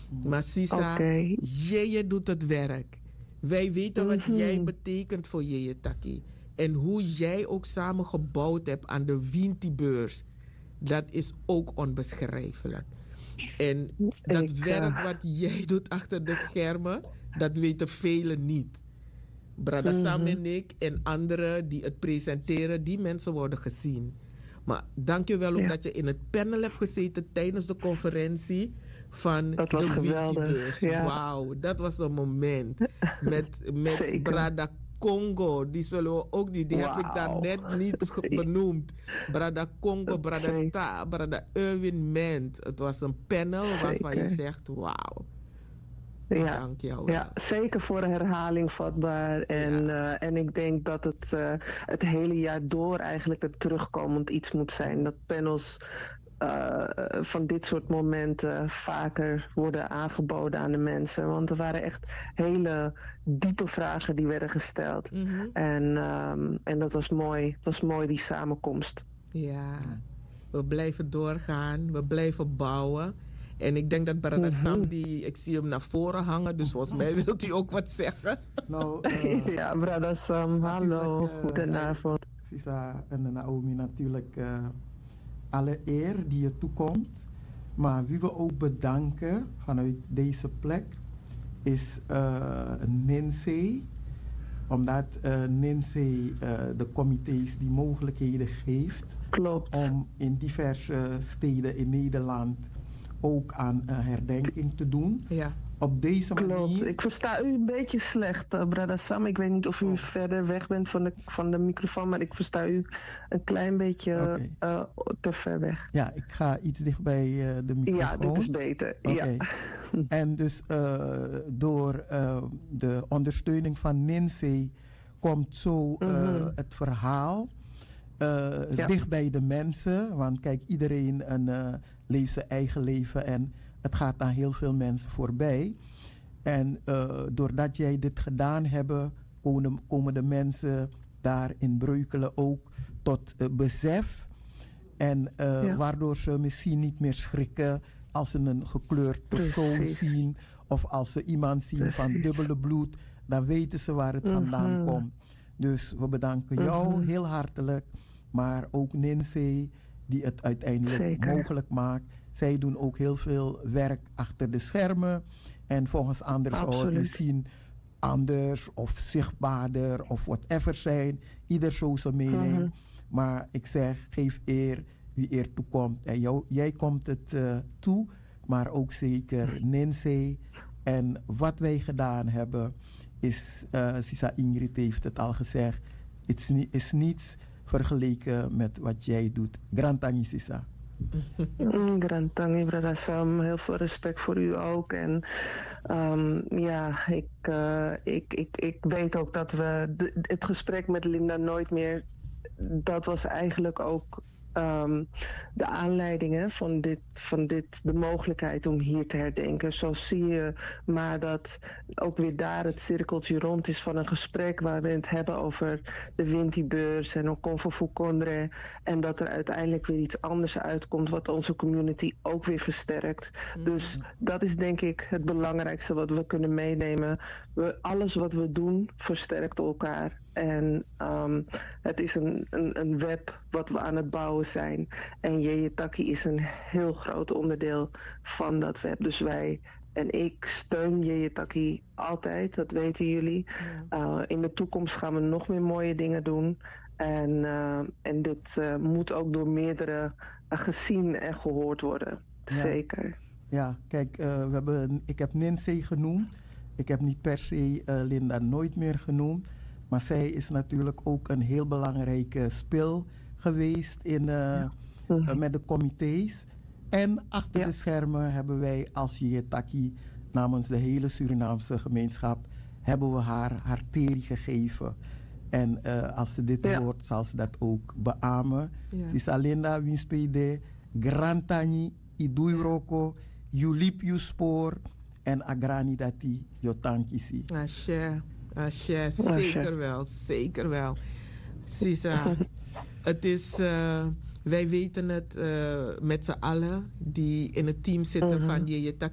Maar Sisa, jij doet het werk. Wij weten wat jij betekent voor Yeyetaki. En hoe jij ook samen gebouwd hebt aan de Winti-beurs. Dat is ook onbeschrijfelijk. En dat werk wat jij doet achter de schermen, dat weten velen niet. Brada Sam en ik en anderen die het presenteren, die mensen worden gezien. Maar dank je wel ook dat je in het panel hebt gezeten tijdens de conferentie van de Winti-beurs. Ja. Wauw, dat was een moment. Met Brada Congo, die zullen we ook niet, die heb ik daar net niet benoemd. Brada Congo, Brada Ta, Brada Erwin Ment. Het was een panel waarvan je zegt, wauw. Ja, dank jou wel. Ja, zeker voor een herhaling vatbaar. En ik denk dat het hele jaar door eigenlijk een terugkomend iets moet zijn. Dat panels van dit soort momenten vaker worden aangeboden aan de mensen. Want er waren echt hele diepe vragen die werden gesteld. En dat was mooi. Het was mooi, die samenkomst. Ja, we blijven doorgaan. We blijven bouwen. En ik denk dat Brada Sam, ik zie hem naar voren hangen, dus volgens mij wilt u ook wat zeggen. Nou, ja, Brada Sam, hallo, goedenavond. Sisa en Naomi, natuurlijk alle eer die je toekomt. Maar wie we ook bedanken vanuit deze plek is Ninzee. Omdat Ninzee de comité's die mogelijkheden geeft. Klopt. Om in diverse steden in Nederland ook aan herdenking te doen. Ja. Op deze manier... Klopt. Ik versta u een beetje slecht, Brada Sam. Ik weet niet of u verder weg bent van de microfoon, maar ik versta u een klein beetje te ver weg. Ja, ik ga iets dicht bij de microfoon. Ja, dit is beter. Okay. Ja. En dus door de ondersteuning van Ninzee komt zo het verhaal dicht bij de mensen. Want kijk, iedereen leeft zijn eigen leven en het gaat aan heel veel mensen voorbij. En doordat jij dit gedaan hebt, komen de mensen daar in Breukelen ook tot besef. En waardoor ze misschien niet meer schrikken als ze een gekleurd persoon zien. Of als ze iemand zien van dubbele bloed. Dan weten ze waar het vandaan komt. Dus we bedanken jou heel hartelijk. Maar ook Ninzee die het uiteindelijk mogelijk maakt. Zij doen ook heel veel werk achter de schermen. En volgens anderen zou het misschien anders of zichtbaarder of whatever zijn. Ieder zo zijn mening. Maar ik zeg, geef eer wie eer toekomt. En jij komt het toe, maar ook zeker Ninzee. En wat wij gedaan hebben is, Sisa Ingrid heeft het al gezegd, is niets vergeleken met wat jij doet. Grantangi, Sisa. Grantangi, Brada Sam. Heel veel respect voor u ook. En ik weet ook dat we het gesprek met Linda nooit meer, dat was eigenlijk ook de aanleiding, hè, van dit, de mogelijkheid om hier te herdenken. Zo zie je maar dat ook weer daar het cirkeltje rond is van een gesprek waar we het hebben over de Winti-beurs en Okomfo Fukondre. En dat er uiteindelijk weer iets anders uitkomt wat onze community ook weer versterkt. Dus dat is denk ik het belangrijkste wat we kunnen meenemen. Alles wat we doen versterkt elkaar. En het is een web wat we aan het bouwen zijn. En Yeyetaki is een heel groot onderdeel van dat web. Dus wij en ik steun Yeyetaki altijd, dat weten jullie. In de toekomst gaan we nog meer mooie dingen doen. En dit moet ook door meerdere gezien en gehoord worden. Ja. Zeker. Ja, kijk, ik heb Ninzee genoemd. Ik heb niet per se Linda nooit meer genoemd. Maar zij is natuurlijk ook een heel belangrijke spil geweest met de comité's. En achter de schermen hebben wij als Yeyetaki namens de hele Surinaamse gemeenschap hebben we haar teri gegeven. En als ze dit hoort, zal ze dat ook beamen. Sisa Linda, winspede, Grantani, Iduiroko, Julip spoor en Agrani dati, Jotankisi. Asje, zeker wel, zeker wel. Sisa, het is, wij weten het met z'n allen die in het team zitten van Yeyetaki